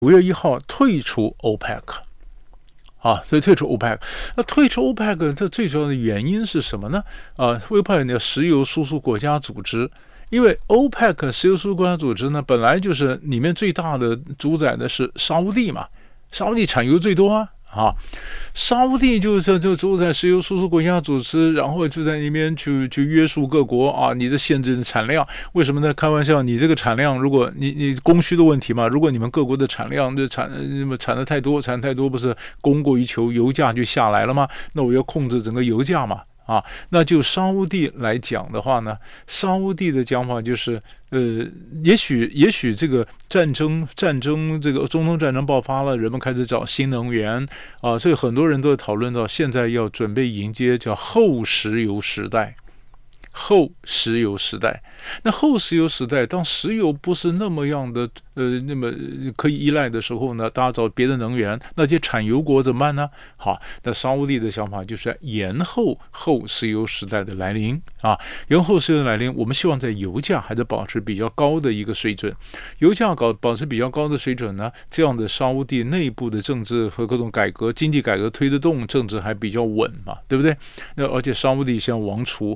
5月1号退出 OPEC。所以退出 OPEC， 那退出 OPEC 这最主要的原因是什么呢？OPEC 的石油输出国家组织，因为 OPEC 石油输出国家组织呢，本来就是里面最大的主宰的是沙烏地嘛，沙烏地产油最多沙烏地就主宰石油输出国家组织，然后就在那边去约束各国你的限制的产量，为什么呢？开玩笑，你这个产量，如果你供需的问题嘛，如果你们各国的产量就产的太多，不是供过于求，油价就下来了吗？那我要控制整个油价嘛。那就沙烏地来讲的话呢，沙烏地的讲法就是，也许这个战争这个中东战争爆发了，人们开始找新能源所以很多人都讨论到现在要准备迎接叫后石油时代。那后石油时代，当石油不是那么样的那么可以依赖的时候呢，大家找别的能源，那些产油国怎么办呢？那沙烏地的想法就是延后后石油时代的来临延后石油的来临，我们希望在油价还是保持比较高的一个水准，油价保持比较高的水准呢，这样的沙烏地内部的政治和各种改革、经济改革推得动，政治还比较稳嘛，对不对？那而且沙烏地像王储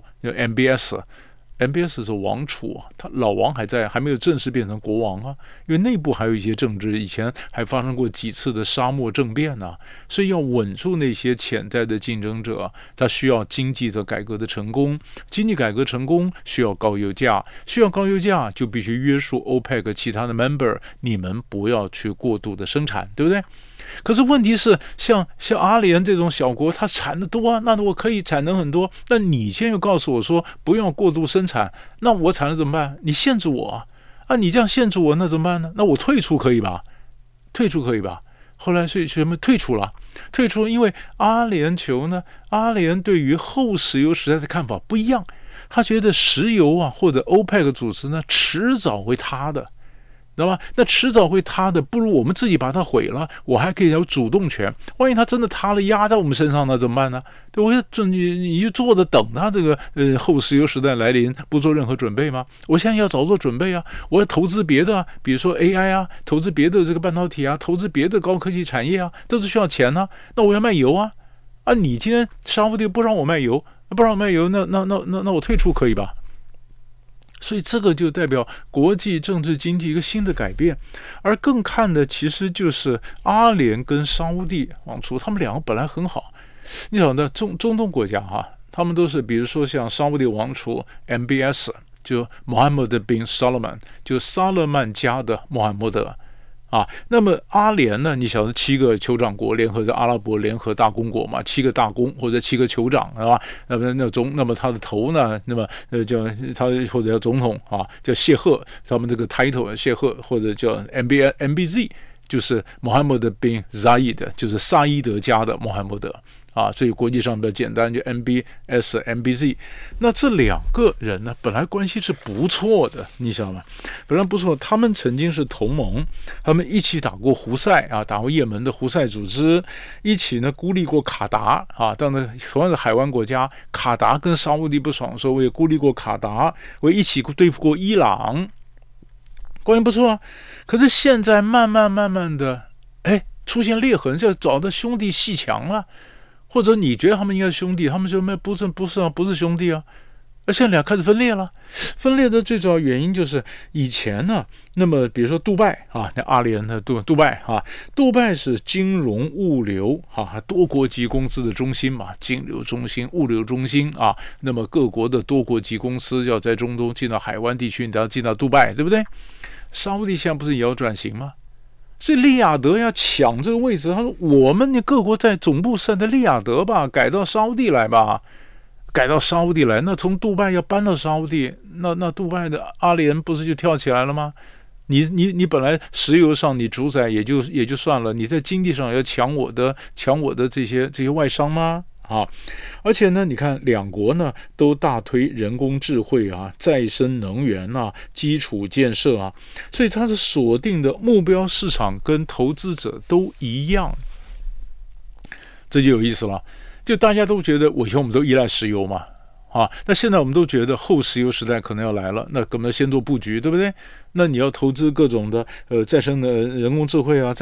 MBS 是王储他老王还在，还没有正式变成国王因为内部还有一些政治，以前还发生过几次的沙漠政变所以要稳住那些潜在的竞争者，他需要经济的改革的成功，经济改革成功需要高油价，就必须约束 OPEC 其他的 member， 你们不要去过度的生产，对不对？可是问题是，像阿联这种小国，它产的多那我可以产能很多。那你现在又告诉我说不要过度生产，那我产了怎么办？你限制我你这样限制我，那怎么办呢？那我退出可以吧？后来所以什么退出了，因为阿联酋呢，阿联对于后石油时代的看法不一样，他觉得石油或者 OPEC 组织呢，迟早会塌的。知道吧？那迟早会塌的，不如我们自己把它毁了，我还可以有主动权。万一它真的塌了，压在我们身上，那怎么办呢？对，你就坐着等它这个后石油时代来临，不做任何准备吗？我现在要早做准备我要投资别的比如说 AI 投资别的这个半导体投资别的高科技产业都是需要钱那我要卖油你今天沙烏地不让我卖油，那我退出可以吧？所以这个就代表国际政治经济一个新的改变，而更看的其实就是阿联跟沙烏地王储，他们两个本来很好。你晓得中东国家他们都是比如说像沙烏地王储 MBS， 就 Mohammed bin Salman， 就萨勒曼家的穆罕默德那么阿联呢？你晓得7个酋长国联合在阿拉伯联合大公国嘛？7个大公或者7个酋长，是吧？那么他的头呢？那么叫他或者叫总统叫谢赫，他们这个 title 谢赫或者叫 MBZ， 就是 Mohammed bin Zayed， 就是萨伊德家的穆罕默德。所以国际上比较简单，就 MBZ。那这两个人呢，本来关系是不错的，你晓得吗？本来不错，他们曾经是同盟，他们一起打过胡塞打过也门的胡塞组织，一起呢孤立过卡达当然同样的海湾国家，卡达跟沙烏地不爽，说我也孤立过卡达，我一起对付过伊朗，关系不错可是现在慢慢的，出现裂痕，就找到兄弟阋墙了。或者你觉得他们应该是兄弟，他们就不是兄弟而现在俩开始分裂了。分裂的最主要原因就是以前呢，那么比如说杜拜那阿联的杜拜杜拜是金融物流多国际公司的中心嘛，金流中心、物流中心那么各国的多国际公司要在中东进到海湾地区，你都要进到杜拜，对不对？沙烏地现在不是也要转型吗？所以利雅得要抢这个位置，他说我们各国在总部设在利雅得吧，改到沙烏地来吧，那从杜拜要搬到沙烏地，那杜拜的阿联不是就跳起来了吗？你本来石油上你主宰也就算了，你在经济上要抢我的这些外商吗？而且呢，你看两国呢都大推人工智慧再生能源基础建设所以它是锁定的目标市场跟投资者都一样，这就有意思了。就大家都觉得以前我们都依赖石油嘛那现在我们都觉得后石油时代可能要来了，那可能先做布局，对不对？那你要投资各种的再生的人工智慧